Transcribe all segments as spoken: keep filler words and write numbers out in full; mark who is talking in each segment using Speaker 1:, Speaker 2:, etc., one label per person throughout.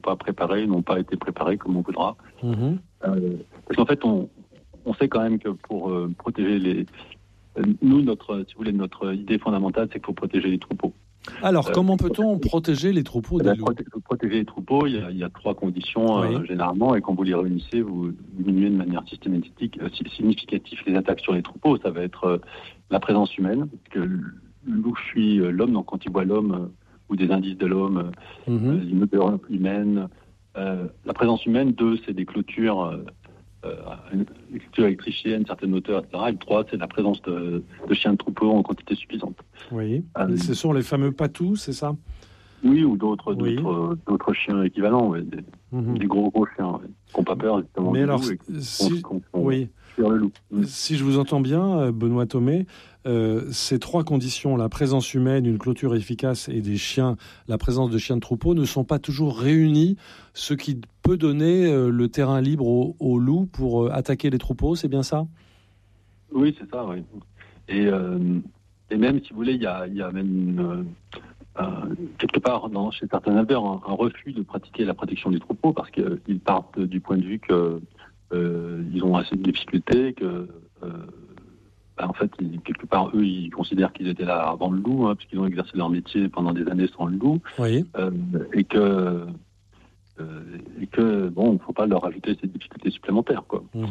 Speaker 1: pas préparés, n'ont pas été préparés comme on voudra.
Speaker 2: Mmh.
Speaker 1: Euh, parce qu'en fait, on, on sait quand même que pour euh, protéger les... Euh, nous, notre, si vous voulez, notre idée fondamentale, c'est qu'il faut protéger les troupeaux.
Speaker 2: Alors,
Speaker 1: Euh,
Speaker 2: comment peut-on protéger les troupeaux
Speaker 1: eh
Speaker 2: des
Speaker 1: ben,
Speaker 2: loups ?
Speaker 1: proté- Protéger les troupeaux, il y a, il y a trois conditions
Speaker 2: Oui.
Speaker 1: euh, généralement, et quand vous les réunissez, vous diminuez de manière systématique, euh, significative les attaques sur les troupeaux. Ça va être euh, la présence humaine, parce que le loup fuit euh, l'homme, donc quand il voit l'homme euh, ou des indices de l'homme, euh,
Speaker 2: Mmh.
Speaker 1: euh, une odeur humaine. Euh, la présence humaine, deux, c'est des clôtures, euh, euh, une clôture électrifiée à une certaine hauteur, et cetera. Et trois, c'est la présence de, de chiens de troupeau en quantité suffisante.
Speaker 2: Oui.
Speaker 1: Euh,
Speaker 2: Ce sont les fameux patous, c'est ça ?
Speaker 1: Oui, ou d'autres,
Speaker 2: Oui.
Speaker 1: d'autres, d'autres chiens équivalents, ouais, des,
Speaker 2: Mmh.
Speaker 1: des gros gros chiens, ouais, qui n'ont pas peur justement
Speaker 2: Mais
Speaker 1: du
Speaker 2: alors,
Speaker 1: loup et qui
Speaker 2: si,
Speaker 1: font- font
Speaker 2: oui.
Speaker 1: fuir le loup. Mm.
Speaker 2: Si je vous entends bien, euh, Benoît Thomé, euh, ces trois conditions, la présence humaine, une clôture efficace et des chiens, la présence de chiens de troupeau, ne sont pas toujours réunis, ce qui peut donner euh, le terrain libre au, au loup pour euh, attaquer les troupeaux, c'est bien ça ?
Speaker 1: Oui, c'est ça, oui. Et, euh, et même, si vous voulez, il y a, il y a même une, euh, quelque part dans, chez certains éleveurs un, un refus de pratiquer la protection des troupeaux parce qu'ils partent du point de vue que euh, ils ont assez de difficultés, que euh, ben, en fait, ils, quelque part, eux, ils considèrent qu'ils étaient là avant le loup, hein, puisqu'ils ont exercé leur métier pendant des années sans le loup,
Speaker 2: Oui.
Speaker 1: euh, et que euh, et que bon, il ne faut pas leur ajouter ces difficultés supplémentaires, quoi.
Speaker 2: Mmh.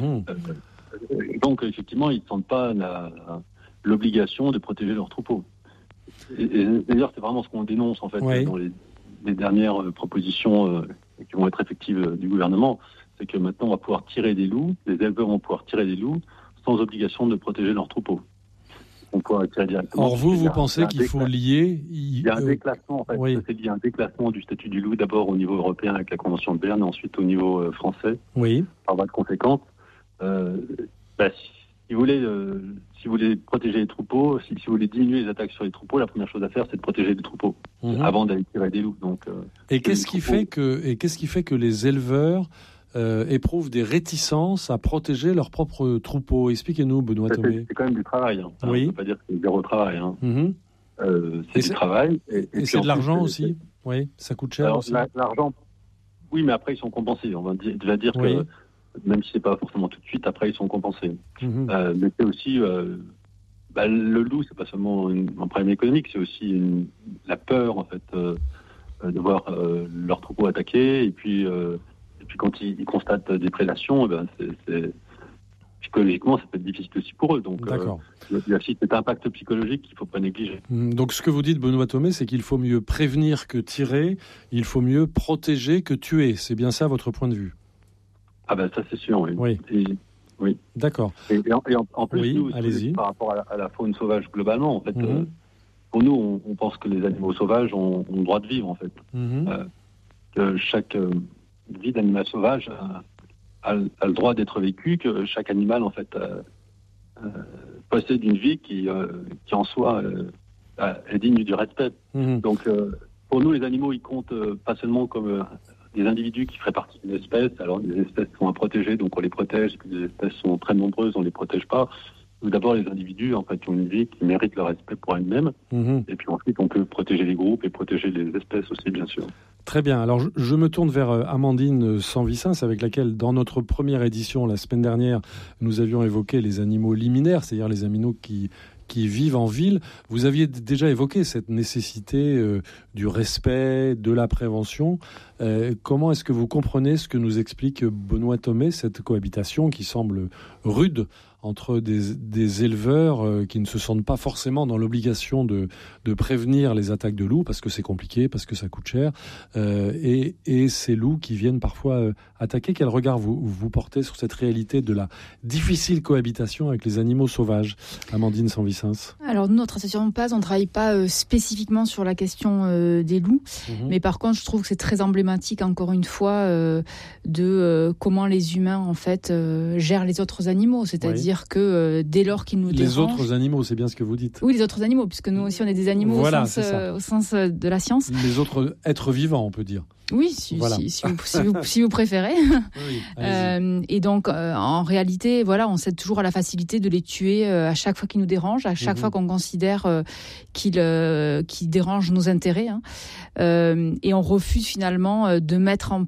Speaker 1: Euh, donc, effectivement, ils ne sentent pas la, l'obligation de protéger leurs troupeaux. Et, et d'ailleurs, c'est vraiment ce qu'on dénonce, en fait,
Speaker 2: Oui.
Speaker 1: dans les, les dernières euh, propositions euh, qui vont être effectives euh, du gouvernement. C'est que maintenant, on va pouvoir tirer des loups, les éleveurs vont pouvoir tirer des loups sans obligation de protéger leurs troupeaux. On pourra tirer directement.
Speaker 2: Or, vous,
Speaker 1: Il y a-
Speaker 2: vous pensez
Speaker 1: il y a un
Speaker 2: qu'il faut
Speaker 1: décla-
Speaker 2: lier...
Speaker 1: Il y a un
Speaker 2: euh,
Speaker 1: déclassement, en fait.
Speaker 2: oui.
Speaker 1: Ça, c'est lié à un déclassement du statut du loup, d'abord au niveau européen avec la Convention de Berne, et ensuite au niveau euh, français,
Speaker 2: Oui.
Speaker 1: par voie de conséquence. Euh, bah, si, si vous voulez, euh, si vous voulez protéger les troupeaux, si, si vous voulez diminuer les attaques sur les troupeaux, la première chose à faire, c'est de protéger les troupeaux
Speaker 2: Mmh.
Speaker 1: avant d'aller tirer des loups. Donc, euh,
Speaker 2: Et qu'est-ce qui
Speaker 1: troupeaux-
Speaker 2: fait que et qu'est-ce qui fait que les éleveurs euh, éprouvent des réticences à protéger leurs propres troupeaux ? Expliquez-nous, Benoît
Speaker 1: c'est,
Speaker 2: Thomé.
Speaker 1: c'est quand même du travail. Hein.
Speaker 2: Oui.
Speaker 1: On ne peut pas dire que c'est zéro travail. Hein.
Speaker 2: Mmh.
Speaker 1: Euh, c'est
Speaker 2: Et
Speaker 1: du
Speaker 2: c'est-
Speaker 1: travail. Et,
Speaker 2: Et,
Speaker 1: et puis
Speaker 2: c'est de
Speaker 1: ensuite,
Speaker 2: l'argent
Speaker 1: c'est-
Speaker 2: aussi ? Oui, ça coûte cher
Speaker 1: Alors,
Speaker 2: aussi.
Speaker 1: la- l'argent, oui, mais après, ils sont compensés. On va dire, déjà dire
Speaker 2: Oui.
Speaker 1: que même si c'est pas forcément tout de suite, après, ils sont compensés.
Speaker 2: Mmh.
Speaker 1: Euh, mais c'est aussi, euh, bah, le loup, c'est pas seulement une- un problème économique, c'est aussi une- la peur, en fait, euh, de voir euh, leur troupeau attaqué. Et puis, euh, et puis quand ils, ils constatent des prédations, eh ben, c'est, c'est- psychologiquement, ça peut être difficile aussi pour eux. Donc, euh,
Speaker 2: D'accord.
Speaker 1: il y a aussi cet impact psychologique qu'il faut pas négliger.
Speaker 2: Mmh. Donc, ce que vous dites, Benoît Thomé, c'est qu'il faut mieux prévenir que tirer, il faut mieux protéger que tuer. C'est bien ça votre point de vue ?
Speaker 1: Ah ben ça, c'est sûr, oui.
Speaker 2: Oui.
Speaker 1: Et, oui.
Speaker 2: D'accord.
Speaker 1: Et, et en, et en- en plus,
Speaker 2: Oui,
Speaker 1: nous,
Speaker 2: allez-y.
Speaker 1: par rapport à la, à la faune sauvage globalement, en fait,
Speaker 2: Mhm.
Speaker 1: euh, pour nous, on, on pense que les animaux sauvages ont, ont le droit de vivre, en fait.
Speaker 2: Mmh.
Speaker 1: Euh, que chaque euh, vie d'animal sauvage a, a, a le droit d'être vécue, que chaque animal, en fait, euh, euh, possède une vie qui, euh, qui en soi, euh, est digne du respect.
Speaker 2: Mmh.
Speaker 1: Donc, euh, pour nous, les animaux, ils comptent euh, pas seulement comme euh, des individus qui feraient partie d'une espèce. Alors, des espèces sont à protéger, donc on les protège. Puis des espèces sont très nombreuses, on les protège pas. Tout d'abord, les individus, en fait, qui ont une vie qui mérite le respect pour elles-mêmes.
Speaker 2: Mmh.
Speaker 1: Et puis ensuite, on peut protéger les groupes et protéger les espèces aussi, bien sûr.
Speaker 2: Très bien. Alors, je, je me tourne vers euh, Amandine Sanvicens, avec laquelle, dans notre première édition, la semaine dernière, nous avions évoqué les animaux liminaires, c'est-à-dire les animaux qui, qui vivent en ville. Vous aviez d- déjà évoqué cette nécessité euh, du respect, de la prévention. Euh, comment est-ce que vous comprenez ce que nous explique Benoît Thomé, cette cohabitation qui semble rude entre des, des éleveurs euh, qui ne se sentent pas forcément dans l'obligation de, de prévenir les attaques de loups, parce que c'est compliqué, parce que ça coûte cher, euh, et, et ces loups qui viennent parfois euh, attaquer. Quel regard vous, vous portez sur cette réalité de la difficile cohabitation avec les animaux sauvages, Amandine Sanvicens?
Speaker 3: Alors nous, notre association P A S, on ne travaille pas euh, spécifiquement sur la question euh, des loups,
Speaker 2: Mmh.
Speaker 3: mais par contre, je trouve que c'est très emblématique, encore une fois, euh, de euh, comment les humains, en fait, euh, gèrent les autres animaux, c'est-à-dire c'est-à-dire que euh, dès lors qu'ils nous
Speaker 2: les
Speaker 3: dérangent...
Speaker 2: autres animaux, c'est bien ce que vous dites.
Speaker 3: Oui, les autres animaux, puisque nous aussi on est des animaux
Speaker 2: voilà,
Speaker 3: au, sens, euh, au sens de la science.
Speaker 2: Les autres êtres vivants, on peut dire.
Speaker 3: Oui, si, voilà. si, si, vous, si, vous, si vous préférez.
Speaker 2: Oui,
Speaker 3: euh, et donc, euh, en réalité, voilà, on cède toujours à la facilité de les tuer euh, à chaque fois qu'ils nous dérangent, à chaque mmh. fois qu'on considère euh, qu'ils, euh, qu'ils dérangent nos intérêts. Hein. Euh, et on refuse finalement de mettre en